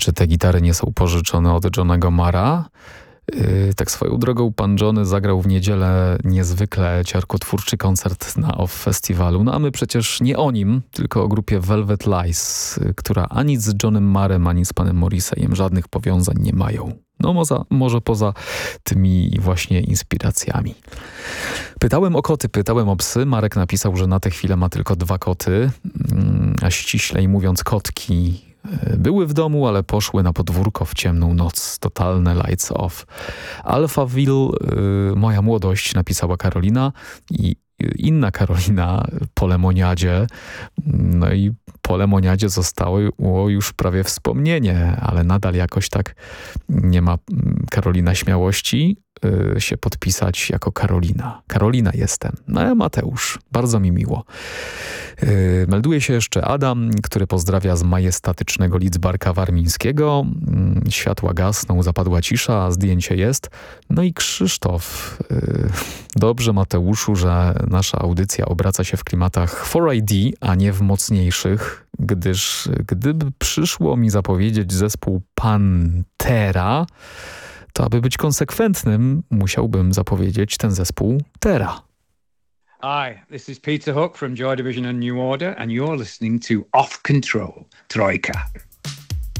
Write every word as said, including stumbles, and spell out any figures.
Czy te gitary nie są pożyczone od Johnego Marra? Yy, tak swoją drogą pan Johnny zagrał w niedzielę niezwykle ciarkotwórczy koncert na Off Festiwalu. No a my przecież nie o nim, tylko o grupie Velvet Lies, yy, która ani z Johnem Marrem, ani z panem Morrisseyem żadnych powiązań nie mają. No może, może poza tymi właśnie inspiracjami. Pytałem o koty, pytałem o psy. Marek napisał, że na tę chwilę ma tylko dwa koty, a ściślej mówiąc kotki były w domu, ale poszły na podwórko w ciemną noc. Totalne lights off. Alphaville, y, moja młodość, napisała Karolina i inna Karolina po lemoniadzie. No i po lemoniadzie zostało już prawie wspomnienie, ale nadal jakoś tak nie ma Karolina śmiałości y, się podpisać jako Karolina. Karolina jestem. No ja Mateusz. Bardzo mi miło. Yy, melduje się jeszcze Adam, który pozdrawia z majestatycznego Lidzbarka Warmińskiego. Yy, światła gasną, zapadła cisza, a zdjęcie jest. No i Krzysztof. Yy, dobrze, Mateuszu, że nasza audycja obraca się w klimatach cztery I D, a nie w mocniejszych, gdyż gdyby przyszło mi zapowiedzieć zespół Pantera, to aby być konsekwentnym, musiałbym zapowiedzieć ten zespół Tera. Hi, this is Peter Hook from Joy Division and New Order, and you're listening to Off Control, Troika.